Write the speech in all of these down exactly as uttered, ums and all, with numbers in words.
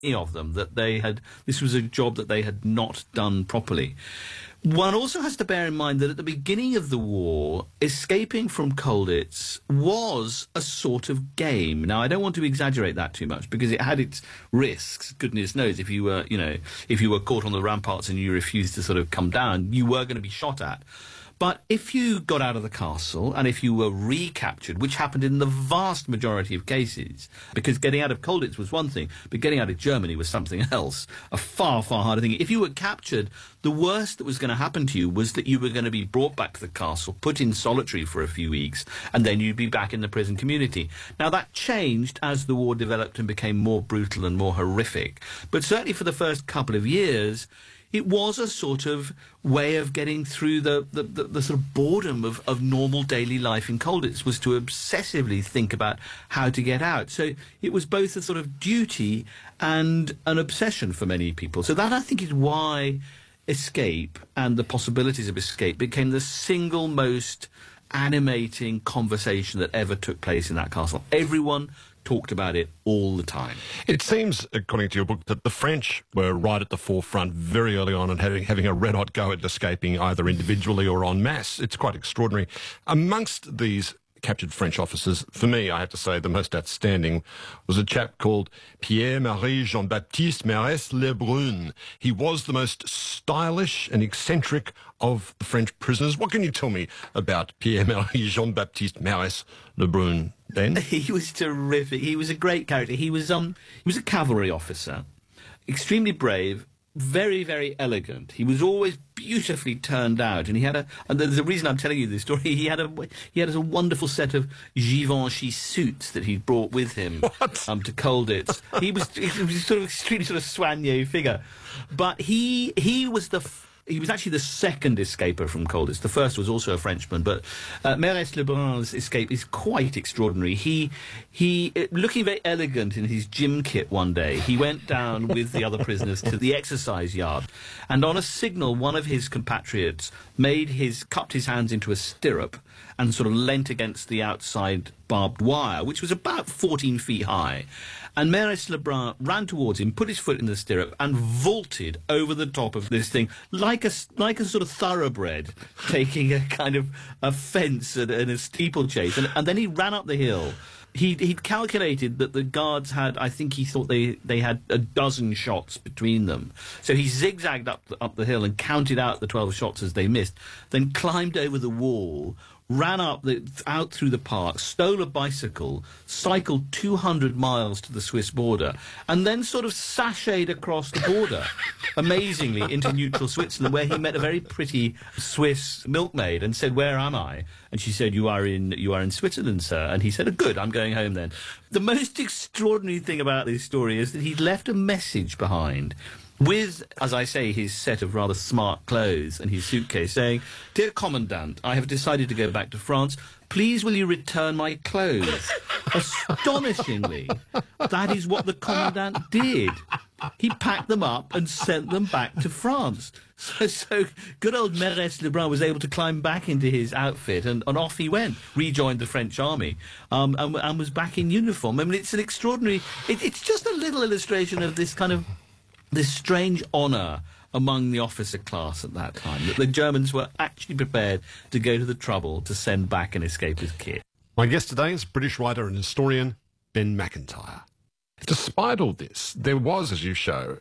of them that they had, this was a job that they had not done properly. One also has to bear in mind that at the beginning of the war, escaping from Colditz was a sort of game. Now, I don't want to exaggerate that too much because it had its risks. Goodness knows, if you were, you know, if you were caught on the ramparts and you refused to sort of come down, you were going to be shot at. But if you got out of the castle and if you were recaptured, which happened in the vast majority of cases, because getting out of Colditz was one thing, but getting out of Germany was something else, a far, far harder thing. If you were captured, the worst that was going to happen to you was that you were going to be brought back to the castle, put in solitary for a few weeks, and then you'd be back in the prison community. Now, that changed as the war developed and became more brutal and more horrific. But certainly for the first couple of years, it was a sort of way of getting through the, the, the, the sort of boredom of, of normal daily life in Colditz, was to obsessively think about how to get out. So it was both a sort of duty and an obsession for many people. So that, I think, is why escape and the possibilities of escape became the single most animating conversation that ever took place in that castle. Everyone talked about it all the time. It seems, according to your book, that the French were right at the forefront very early on and having, having a red-hot go at escaping either individually or en masse. It's quite extraordinary. Amongst these captured French officers, for me, I have to say, the most outstanding was a chap called Pierre-Marie Jean-Baptiste Marès Lebrun. He was the most stylish and eccentric of the French prisoners. What can you tell me about Pierre-Marie Jean-Baptiste Marès Lebrun, Ben? He was terrific. He was a great character. He was um he was a cavalry officer, extremely brave, very, very elegant. He was always beautifully turned out, and he had a, and there's a reason I'm telling you this story, he had a, he had a wonderful set of Givenchy suits that he'd brought with him um, to Colditz. He was, he was sort of extremely sort of soigné figure. But he, he was the, f he was actually the second escaper from Colditz. The first was also a Frenchman, but uh, Marès Lebrun's escape is quite extraordinary. He, he, uh, looking very elegant in his gym kit one day, he went down with the other prisoners to the exercise yard, and on a signal, one of his compatriots made his, cupped his hands into a stirrup and sort of leant against the outside barbed wire, which was about fourteen feet high. And Marès Lebrun ran towards him, put his foot in the stirrup, and vaulted over the top of this thing like a, like a sort of thoroughbred taking a kind of a fence and, and a steeplechase. And, and then he ran up the hill. He'd, he'd calculated that the guards had, I think he thought they, they had a dozen shots between them. So he zigzagged up the, up the hill and counted out the twelve shots as they missed, then climbed over the wall, ran up the, out through the park, stole a bicycle, cycled two hundred miles to the Swiss border, and then sort of sashayed across the border, amazingly, into neutral Switzerland, where he met a very pretty Swiss milkmaid and said, "Where am I?" And she said, "You are in, you are in Switzerland, sir." And he said, "Oh, good, I'm going home then." The most extraordinary thing about this story is that he'd left a message behind with, as I say, his set of rather smart clothes and his suitcase, saying, "Dear Commandant, I have decided to go back to France. Please will you return my clothes?" Astonishingly, that is what the Commandant did. He packed them up and sent them back to France. So, so good old Marès Lebrun was able to climb back into his outfit, and, and off he went, rejoined the French army, um, and, and was back in uniform. I mean, it's an extraordinary... It, it's just a little illustration of this kind of... this strange honour among the officer class at that time, that the Germans were actually prepared to go to the trouble to send back an escapist kit. My guest today is British writer and historian Ben Macintyre. Despite all this, there was, as you show,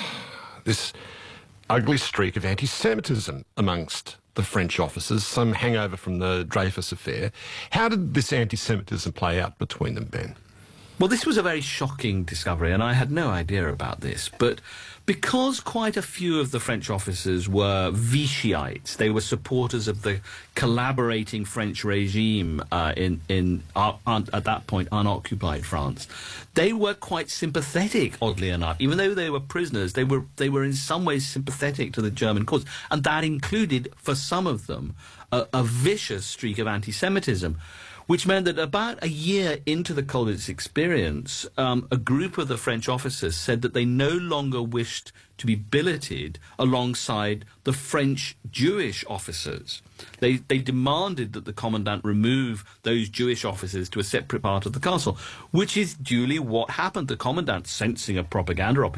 this ugly streak of anti-Semitism amongst the French officers, some hangover from the Dreyfus affair. How did this anti-Semitism play out between them, Ben? Well, this was a very shocking discovery, and I had no idea about this. But because quite a few of the French officers were Vichyites, they were supporters of the collaborating French regime uh, in, in uh, at that point, unoccupied France, they were quite sympathetic, oddly enough. Even though they were prisoners, they were, they were in some ways sympathetic to the German cause. And that included, for some of them, a, a vicious streak of anti-Semitism, which meant that about a year into the Colditz experience, um, a group of the French officers said that they no longer wished to be billeted alongside the French Jewish officers. They, they demanded that the commandant remove those Jewish officers to a separate part of the castle, which is duly what happened. The commandant, sensing a propaganda opportunity,